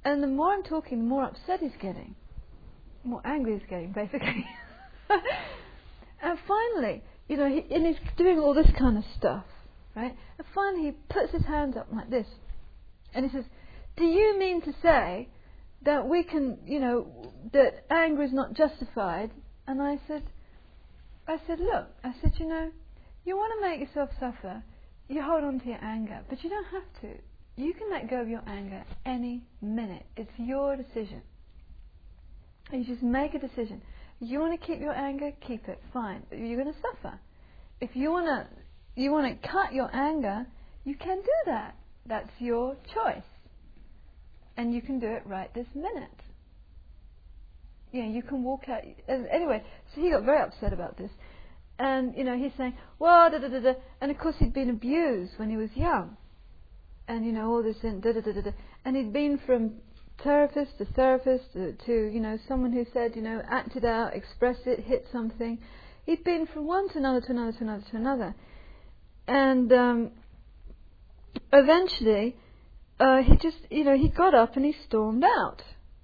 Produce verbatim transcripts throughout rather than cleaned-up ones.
And the more I'm talking, the more upset he's getting. The more angry he's getting, basically. And finally, you know, he, and he's doing all this kind of stuff, right? And finally he puts his hands up like this. And he says, do you mean to say that we can, you know, that anger is not justified? And I said, I said, look, I said, you know, you want to make yourself suffer, you hold on to your anger, but you don't have to. You can let go of your anger any minute. It's your decision. And you just make a decision. You want to keep your anger, keep it, fine. But you're going to suffer. If you want to, you want to cut your anger, you can do that. That's your choice. And you can do it right this minute. Yeah, you can walk out. Anyway, so he got very upset about this. And, you know, he's saying, well, da da da da. And of course he'd been abused when he was young. And, you know, all this and da da da da da. And he'd been from therapist to therapist to, to, you know, someone who said, you know, act it out, express it, hit something. He'd been from one to another to another to another to another. And um, eventually, uh, he just, you know, he got up and he stormed out.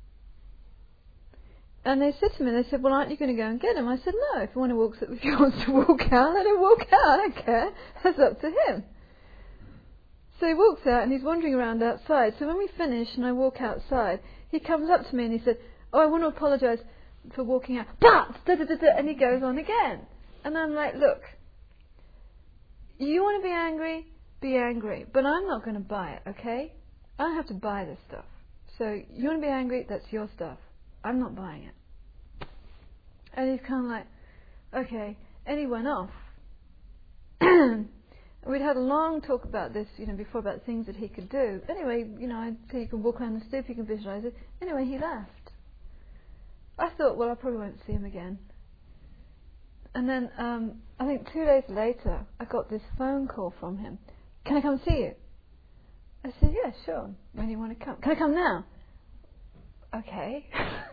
And they said to me, they said, well, aren't you going to go and get him? I said, no, if he, want to walk, if he wants to walk out, let him walk out. I don't care. That's up to him. So he walks out and he's wandering around outside. So when we finish and I walk outside, he comes up to me and he said, oh, I want to apologise for walking out. But, da, da, da, da, and he goes on again. And I'm like, look, you want to be angry, be angry. But I'm not going to buy it, okay? I don't have to buy this stuff. So you want to be angry, that's your stuff. I'm not buying it. And he's kind of like, okay. And he went off. We'd had a long talk about this, you know, before, about things that he could do. Anyway, you know, I'd say you can walk around the stoop, you can visualise it. Anyway, he left. I thought, well, I probably won't see him again. And then, um, I think two days later, I got this phone call from him. Can I come see you? I said, yeah, sure. When do you want to come? Can I come now? Okay.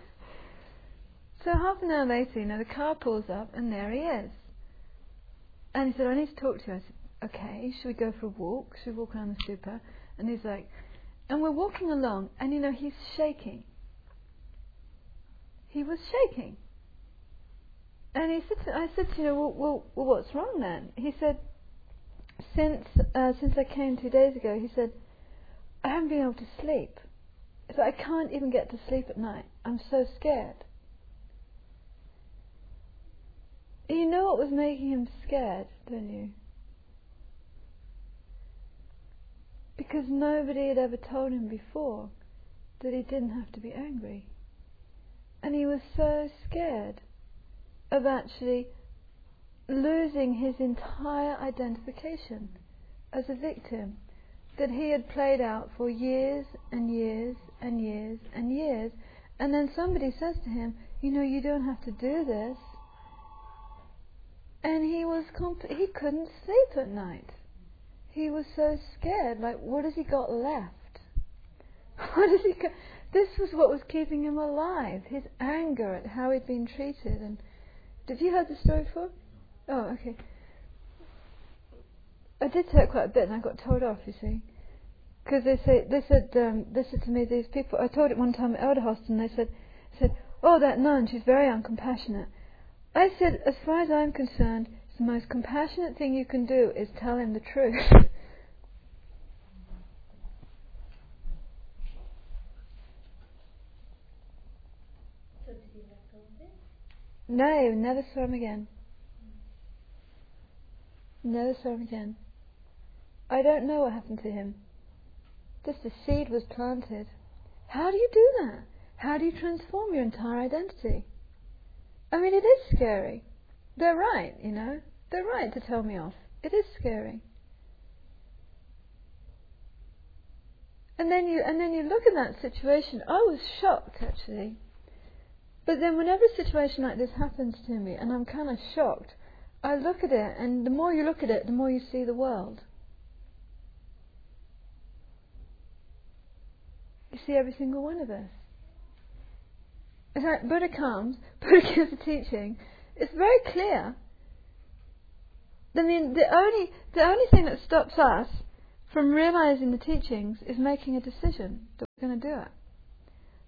So half an hour later, you know, the car pulls up and there he is. And he said, I need to talk to you. I said, okay, should we go for a walk? Should we walk around the super? And he's like, and we're walking along and, you know, he's shaking. He was shaking. And he said, to, I said, to, you know, well, well, well, what's wrong then? He said, since uh, since I came two days ago, he said, I haven't been able to sleep. So I can't even get to sleep at night. I'm so scared. You know what was making him scared, don't you? Because nobody had ever told him before that he didn't have to be angry. And he was so scared of actually losing his entire identification as a victim that he had played out for years and years and years and years. And then somebody says to him, you know, you don't have to do this. And he was comp- he couldn't sleep at night. He was so scared. Like, what has he got left? What has he got? This was what was keeping him alive. His anger at how he'd been treated. And did you heard the story before? Oh, okay. I did say it quite a bit, and I got told off. You see, because they say they said um, they said to me, these people. I told it one time at Elder Hostel, and they said said, oh, that nun, she's very uncompassionate. I said, as far as I'm concerned, the most compassionate thing you can do is tell him the truth. So did he let go of it? No, never saw him again. Never saw him again. I don't know what happened to him. Just the seed was planted. How do you do that? How do you transform your entire identity? I mean, it is scary. They're right, you know. They're right to tell me off. It is scary. And then you and then you look at that situation. I was shocked, actually. But then whenever a situation like this happens to me, and I'm kind of shocked, I look at it, and the more you look at it, the more you see the world. You see every single one of us. It's like Buddha comes, Buddha gives a teaching. It's very clear. I mean, the only the only thing that stops us from realizing the teachings is making a decision that we're going to do it.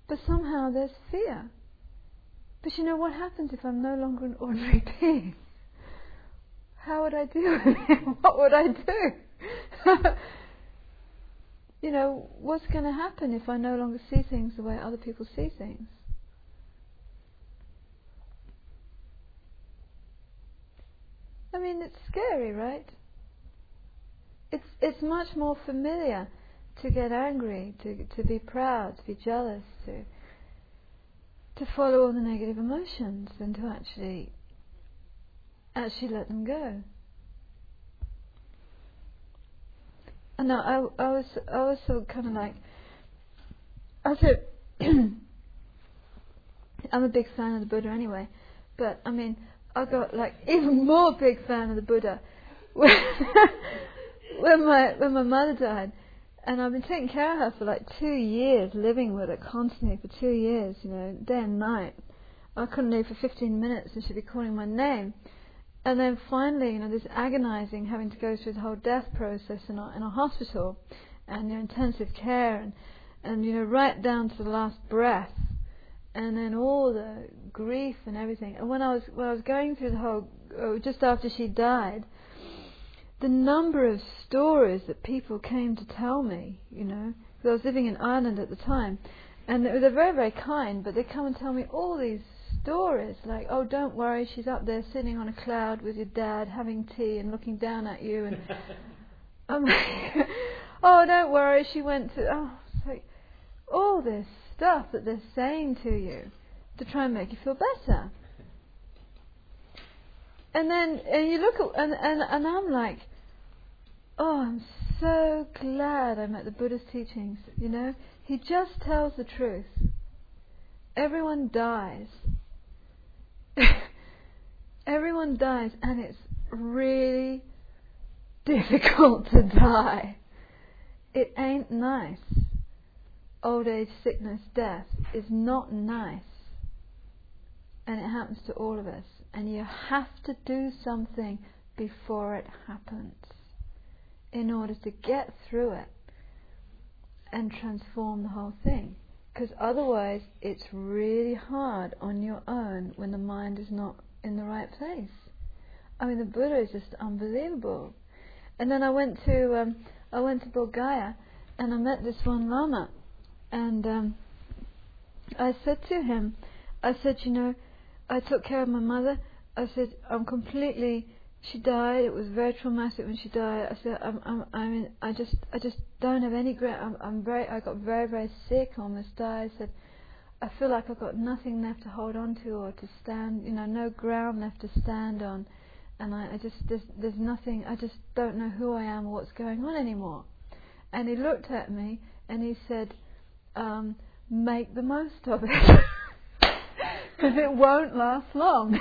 but somehow there's fear. But you know what happens if I'm no longer an ordinary being? How would I deal with it? What would I do? You know, what's going to happen if I no longer see things the way other people see things? I mean, it's scary, right? It's it's much more familiar to get angry, to to be proud, to be jealous, to to follow all the negative emotions than to actually actually let them go. And now I, I was I was sort of kind of like I said I'm a big fan of the Buddha anyway, but I mean I got like even more big fan of the Buddha when, when my when my mother died, and I've been taking care of her for like two years, living with her constantly for two years, you know, day and night. I couldn't leave for fifteen minutes, and she'd be calling my name. And then finally, you know, this agonising, having to go through the whole death process in a, in a hospital, and you know, intensive care, and and you know, right down to the last breath, and then all the grief and everything. And when I was when I was going through the whole, oh, just after she died, the number of stories that people came to tell me, you know, because I was living in Ireland at the time, and they're, they're very, very kind, but they come and tell me all these stories, like, oh, don't worry, she's up there sitting on a cloud with your dad having tea and looking down at you, and I'm like, oh, don't worry, she went to, oh, it's like, all this stuff that they're saying to you to try and make you feel better. And then and you look at, and, and, and I'm like, oh, I'm so glad I'm at the Buddha's teachings, you know. He just tells the truth. Everyone dies. Everyone dies, and it's really difficult to die. It ain't nice. Old age, sickness, death is not nice. And it happens to all of us. And you have to do something before it happens in order to get through it and transform the whole thing. Because otherwise it's really hard on your own when the mind is not in the right place. I mean, the Buddha is just unbelievable. And then I went to um, I went to Bodh and I met this one Lama, and um, I said to him, I said, you know, I took care of my mother. I said, I'm completely. She died. It was very traumatic when she died. I said, I'm, I'm, I mean, I just, I just don't have any gra- I'm, I'm very. I got very, very sick. Almost died. I said, I feel like I've got nothing left to hold on to or to stand. You know, no ground left to stand on, and I, I just, there's, there's nothing. I just don't know who I am or what's going on anymore. And he looked at me and he said, um, make the most of it. Because it won't last long.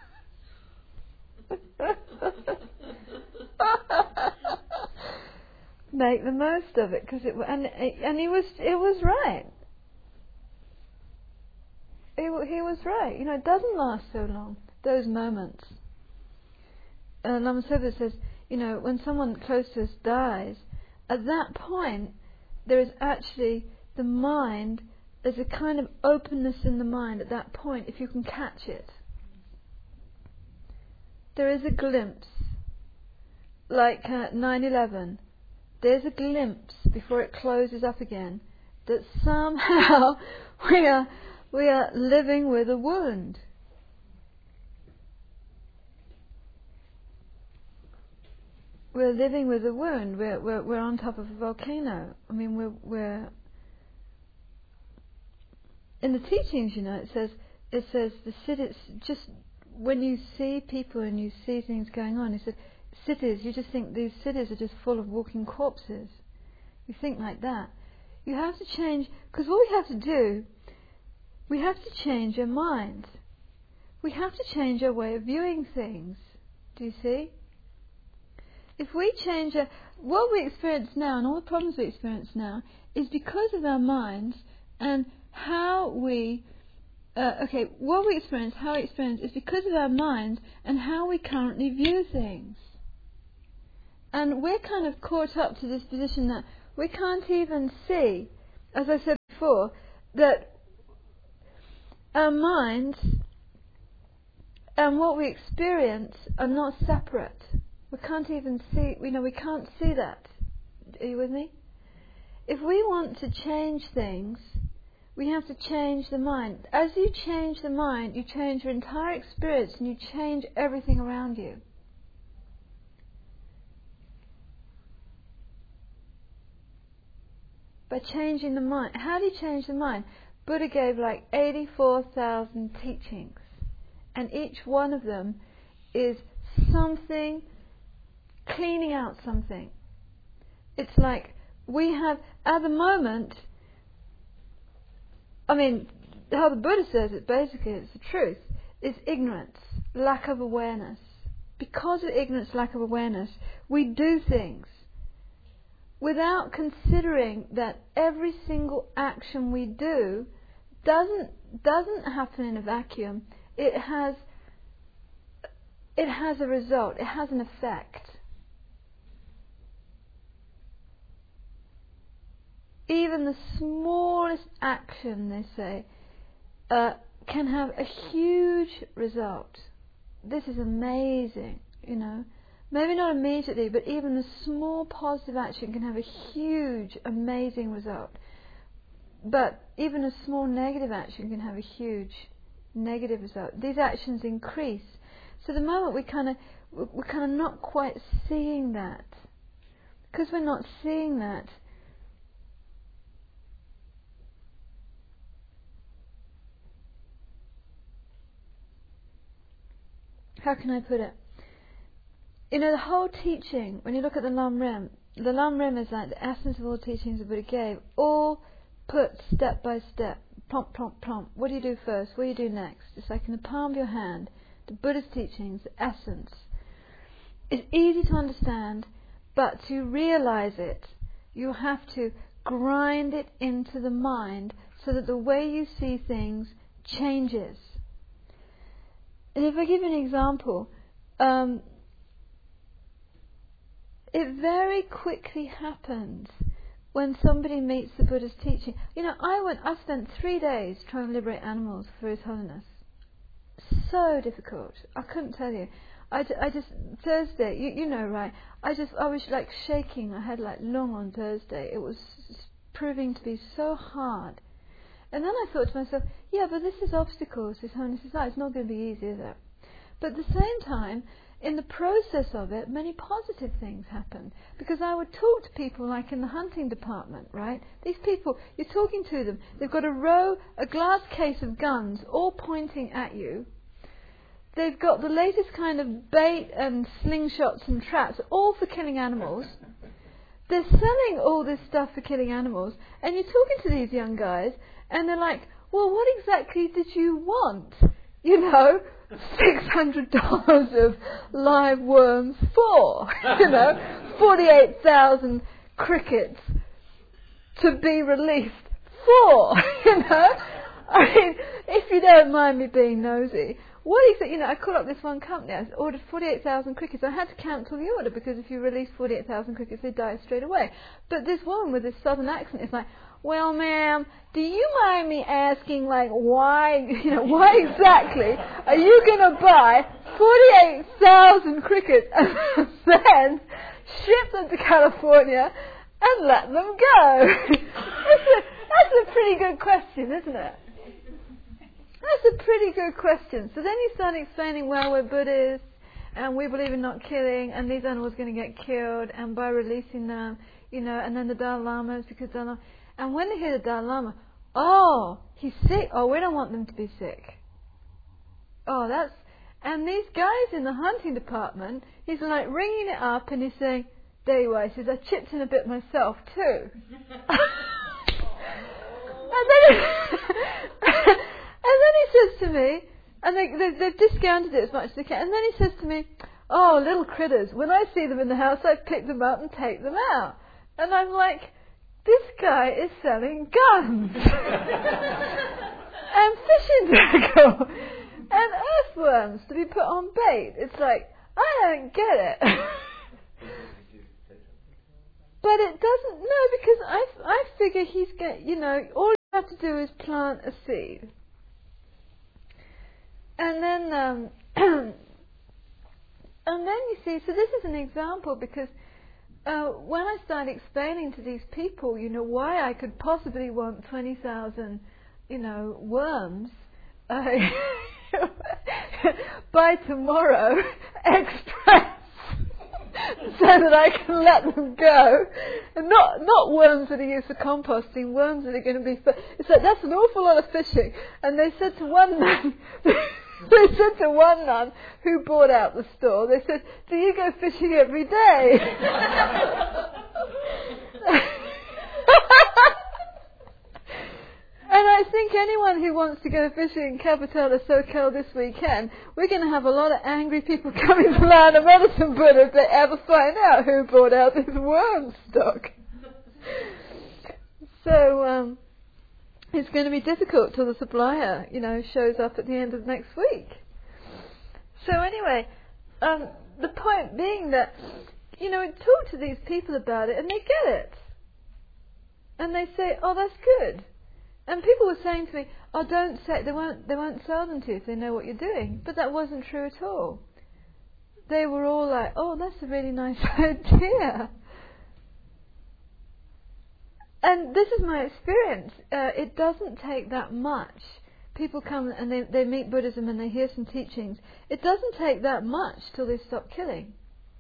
Make the most of it, because it and and he was it was right. He he was right. You know, it doesn't last so long. Those moments. Uh, Lama Zopa says, you know, when someone close to us dies, at that point there is actually the mind. There's a kind of openness in the mind at that point, if you can catch it. There is a glimpse, like uh, nine eleven. There's a glimpse before it closes up again that somehow we are we are living with a wound. We're living with a wound. We're we're, we're on top of a volcano. I mean, we're we're in the teachings. You know, it says it says the cities just. When you see people and you see things going on, he said, cities, you just think these cities are just full of walking corpses. You think like that. You have to change, because what we have to do, we have to change our minds. We have to change our way of viewing things. Do you see? If we change our, what we experience now and all the problems we experience now is because of our minds and how we Uh, okay, what we experience, how we experience, is because of our minds and how we currently view things. And we're kind of caught up to this position that we can't even see, as I said before, that our minds and what we experience are not separate. We can't even see, you know, we can't see that. Are you with me? If we want to change things, we have to change the mind. As you change the mind, you change your entire experience and you change everything around you. By changing the mind. How do you change the mind? Buddha gave like eighty-four thousand teachings. And each one of them is something, cleaning out something. It's like we have, at the moment, I mean, how the Buddha says it, basically, it's the truth, is ignorance, lack of awareness. Because of ignorance, lack of awareness, we do things without considering that every single action we do doesn't doesn't happen in a vacuum. It has it has a result. It has an effect. Even the smallest action, they say, uh, can have a huge result. This is amazing, you know. Maybe not immediately, but even a small positive action can have a huge, amazing result. But even a small negative action can have a huge negative result. These actions increase. So the moment we kind of we're kind of not quite seeing that, because we're not seeing that, how can I put it? You know, the whole teaching, when you look at the Lam Rim, the Lam Rim is like the essence of all the teachings the Buddha gave, all put step by step, plomp, plomp, plomp. What do you do first? What do you do next? It's like in the palm of your hand, the Buddha's teachings, the essence. It's easy to understand, but to realize it, you have to grind it into the mind so that the way you see things changes. And if I give you an example, um, it very quickly happens when somebody meets the Buddha's teaching. You know, I went. I spent three days trying to liberate animals for His Holiness. So difficult. I couldn't tell you. I, I just Thursday. You, you know, right? I just I was like shaking. I had like lung on Thursday. It was proving to be so hard. And then I thought to myself, yeah, but this is obstacles. His Holiness is like, it's not going to be easy, is it? But at the same time, in the process of it, many positive things happen. Because I would talk to people like in the hunting department, right? These people, you're talking to them, they've got a row, a glass case of guns, all pointing at you. They've got the latest kind of bait and slingshots and traps, all for killing animals. They're selling all this stuff for killing animals, and you're talking to these young guys, and they're like, well, what exactly did you want? You know, six hundred dollars of live worms for, you know, forty-eight thousand crickets to be released for, you know. I mean, if you don't mind me being nosy, what is it, you know, I called up this one company, I ordered forty-eight thousand crickets. I had to cancel the order because if you release forty-eight thousand crickets, they die straight away. But this woman with this southern accent is like, well, ma'am, do you mind me asking, like, why, you know, why exactly are you going to buy forty-eight thousand crickets and then ship them to California and let them go? that's, a, that's a pretty good question, isn't it? That's a pretty good question. So then you start explaining, well, we're Buddhists and we believe in not killing, and these animals are going to get killed, and by releasing them, you know, and then the Dalai Lama is because Dalai Lama. And when they hear the Dalai Lama, oh, he's sick. Oh, we don't want them to be sick. Oh, that's... And these guys in the hunting department, he's like ringing it up and he's saying, there you are, he says, I chipped in a bit myself too. and, then, and then he says to me, and they, they, they've discounted it as much as they can, and then he says to me, oh, little critters, when I see them in the house, I pick them up and take them out. And I'm like... this guy is selling guns and fishing tackle and earthworms to be put on bait. It's like, I don't get it. But it doesn't, no, because I, I figure he's get, you know, all you have to do is plant a seed. and then, um, and then you see, so this is an example because uh, when I started explaining to these people, you know, why I could possibly want twenty thousand, you know, worms uh, by tomorrow, express, so that I can let them go, and not not worms that are used for composting, worms that are going to be. For, it's like that's an awful lot of fishing. And they said to one man, they said to one nun who bought out the store, they said, "Do you go fishing every day?" And I think anyone who wants to go fishing in Capitale SoCal this weekend, we're going to have a lot of angry people coming to Land of Medicine Buddha if they ever find out who brought out this worm stock. So um, it's going to be difficult till the supplier, you know, shows up at the end of next week. So anyway, um, the point being that, you know, we talk to these people about it and they get it. And they say, "Oh, that's good." And people were saying to me, "Oh, don't say," they won't, they won't sell them to you if they know what you're doing. But that wasn't true at all. They were all like, "Oh, that's a really nice idea." And this is my experience. Uh, it doesn't take that much. People come and they, they meet Buddhism and they hear some teachings. It doesn't take that much till they stop killing.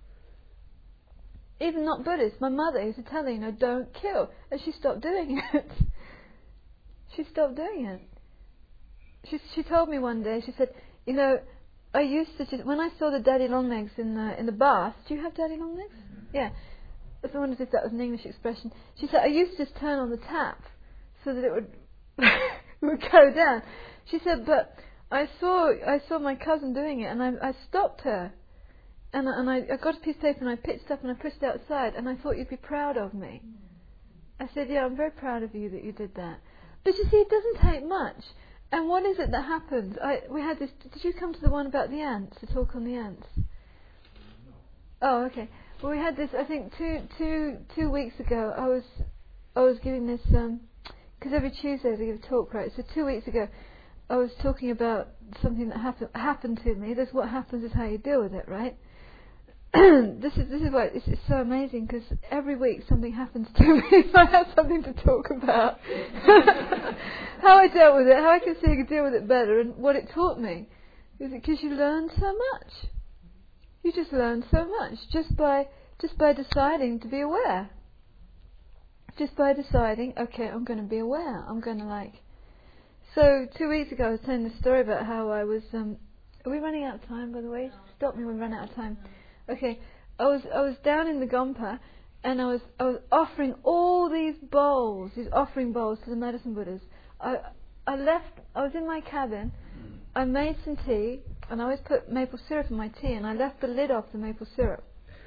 Even not Buddhists. My mother used to tell her, you know, don't kill. And she stopped doing it. She stopped doing it. She she told me one day, she said, you know, I used to, just, when I saw the daddy long legs in the, in the bath, do you have daddy long legs? Mm-hmm. Yeah. I wondered if that was an English expression. She said, I used to just turn on the tap so that it would would go down. She said, but I saw I saw my cousin doing it and I, I stopped her. And, and I, I got a piece of paper and I pitched up and I pushed it outside and I thought you'd be proud of me. I said, yeah, I'm very proud of you that you did that. But you see, it doesn't take much. And what is it that happens? I, we had this. Did you come to the one about the ants, the talk on the ants? Oh, okay. Well, we had this. I think two, two, two weeks ago. I was, I was giving this because um, every Tuesday I give a talk, right? So two weeks ago, I was talking about something that happened happened to me. This what happens is how you deal with it, right? this is this is why this is so amazing because every week something happens to me. I have something to talk about. How I dealt with it, how I can see I could deal with it better, and what it taught me. Is it because you learn so much? You just learn so much just by just by deciding to be aware. Just by deciding, okay, I'm going to be aware. I'm going to like. So two weeks ago, I was telling the story about how I was. Um, are we running out of time, by the way? Stop me when we run out of time. Okay, I was I was down in the Gompa, and I was I was offering all these bowls, these offering bowls to the medicine Buddhas. I I left. I was in my cabin. I made some tea, and I always put maple syrup in my tea, and I left the lid off the maple syrup.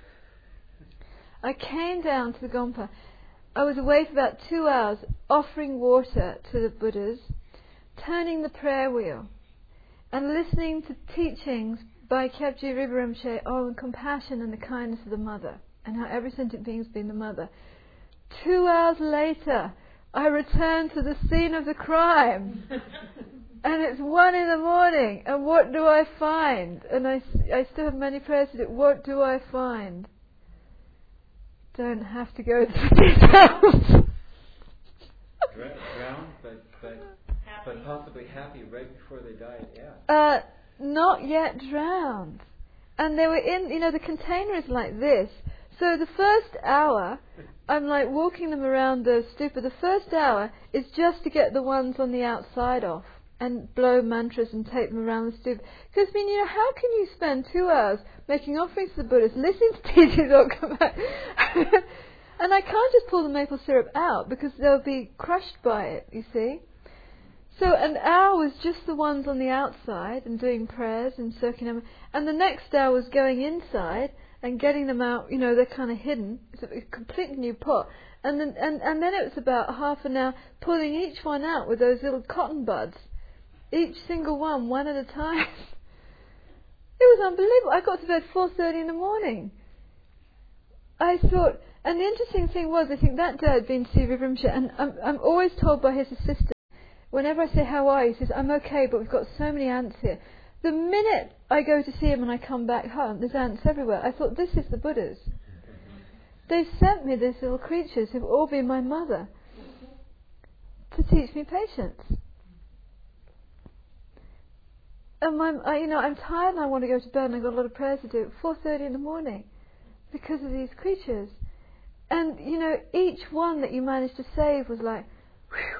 I came down to the Gompa. I was away for about two hours, offering water to the Buddhas, turning the prayer wheel, and listening to teachings by Kyabji Rinpa Rinpoche on compassion and the kindness of the mother, and how every sentient being has been the mother. Two hours later, I returned to the scene of the crime, and it's one in the morning, and what do I find? And I, I still have many prayers to do. What do I find? Don't have to go into details. Drowned, but, but, but possibly happy right before they died, yeah. Uh, not yet drowned. And they were in, you know, the container is like this. So the first hour, I'm like walking them around the stupa. The first hour is just to get the ones on the outside off and blow mantras and take them around the stupa. Because, I mean, you know, how can you spend two hours making offerings to the Buddhas, listening to teachings or come back? And I can't just pull the maple syrup out because they'll be crushed by it, you see. So an hour was just the ones on the outside and doing prayers and circling them. And the next hour was going inside and getting them out, you know, they're kind of hidden. It's a completely new pot. And then, and, and then it was about half an hour pulling each one out with those little cotton buds. Each single one, one at a time. It was unbelievable. I got to bed four thirty in the morning. I thought, and the interesting thing was, I think that day I'd been to see Rinpa Rinpoche, and I'm, I'm always told by his assistant, whenever I say, how are you? He says, I'm okay, but we've got so many ants here. The minute I go to see him and I come back home, there's ants everywhere. I thought, this is the Buddhas. They've sent me these little creatures who've all been my mother to teach me patience. And my, I, you know, I'm tired and I want to go to bed and I've got a lot of prayers to do at four thirty in the morning because of these creatures. And, you know, each one that you managed to save was like, whew.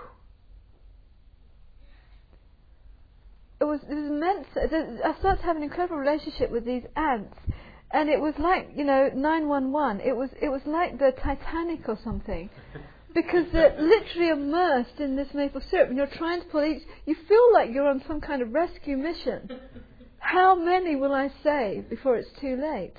It was, it was immense. I started to have an incredible relationship with these ants. And it was like, you know, nine one one. It was, it was like the Titanic or something. Because they're literally immersed in this maple syrup and you're trying to pull each... You feel like you're on some kind of rescue mission. How many will I save before it's too late?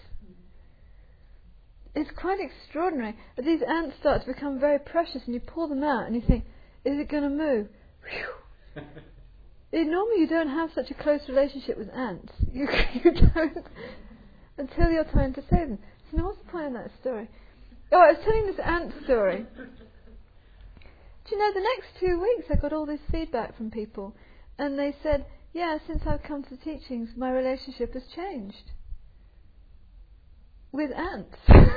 It's quite extraordinary. These ants start to become very precious and you pull them out and you think, is it going to move? Whew. It, normally you don't have such a close relationship with ants. You, you don't... Until you're trying to save them. So now what's the point of that story? Oh, I was telling this ant story. Do you know, the next two weeks I got all this feedback from people. And they said, yeah, since I've come to the teachings, my relationship has changed. With ants.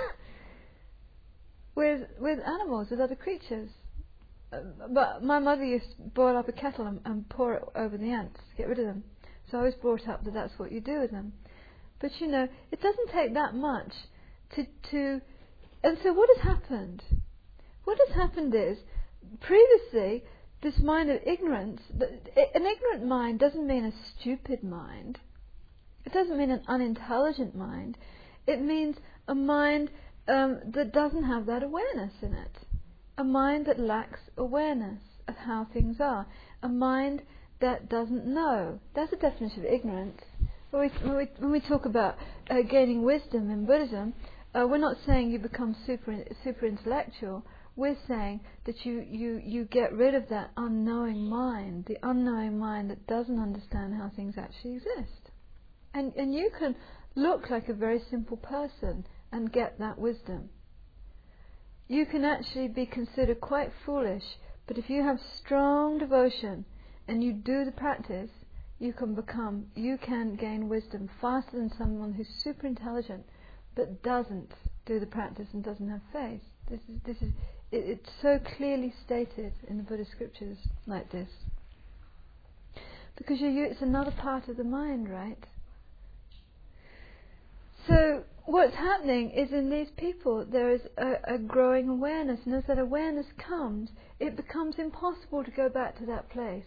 with with animals, with other creatures. Uh, but my mother used to boil up a kettle and, and pour it over the ants to get rid of them. So I was brought up that that's what you do with them. But you know, it doesn't take that much to... to and so what has happened? What has happened is, previously, this mind of ignorance, an ignorant mind doesn't mean a stupid mind. It doesn't mean an unintelligent mind. It means a mind um, that doesn't have that awareness in it. A mind that lacks awareness of how things are. A mind that doesn't know. That's the definition of ignorance. When we, when we, when we talk about uh, gaining wisdom in Buddhism, uh, we're not saying you become super super intellectual. We're saying that you, you, you get rid of that unknowing mind, the unknowing mind that doesn't understand how things actually exist. And and you can look like a very simple person and get that wisdom. You can actually be considered quite foolish, but if you have strong devotion and you do the practice, you can become, you can gain wisdom faster than someone who's super intelligent but doesn't do the practice and doesn't have faith. This is, this is, it, it's so clearly stated in the Buddhist scriptures like this. Because you, it's another part of the mind, right? So what's happening is in these people there is a, a growing awareness, and as that awareness comes, it becomes impossible to go back to that place.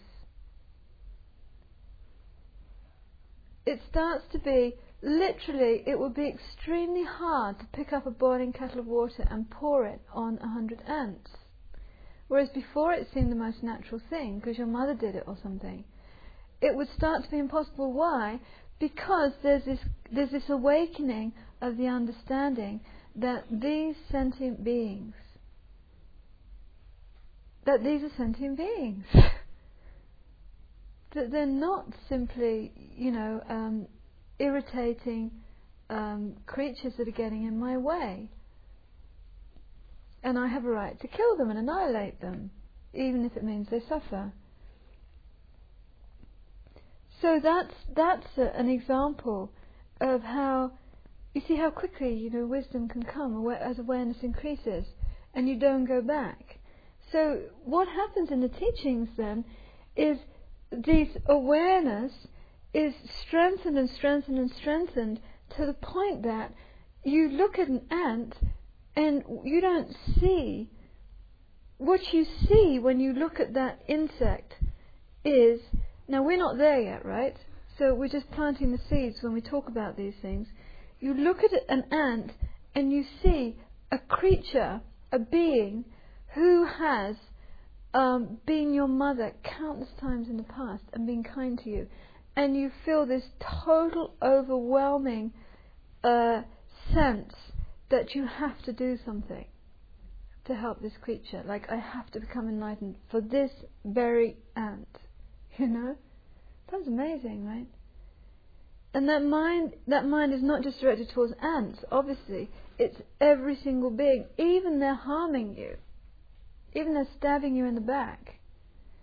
It starts to be, literally, it would be extremely hard to pick up a boiling kettle of water and pour it on a hundred ants. Whereas before it seemed the most natural thing, because your mother did it or something. It would start to be impossible. Why? Because there's this, there's this awakening of the understanding that these sentient beings, that these are sentient beings. That they're not simply, you know, um, irritating um, creatures that are getting in my way. And I have a right to kill them and annihilate them, even if it means they suffer. So that's that's a, an example of how, you see how quickly, you know, wisdom can come as awareness increases, and you don't go back. So what happens in the teachings then is this awareness is strengthened and strengthened and strengthened to the point that you look at an ant and you don't see. What you see when you look at that insect is, now we're not there yet, right? So we're just planting the seeds when we talk about these things. You look at an ant and you see a creature, a being who has Um, being your mother countless times in the past and being kind to you, and you feel this total overwhelming uh, sense that you have to do something to help this creature, like I have to become enlightened for this very ant, you know. That's amazing, right? And that mind that mind is not just directed towards ants, obviously it's every single being, even they're harming you. Even they're stabbing you in the back.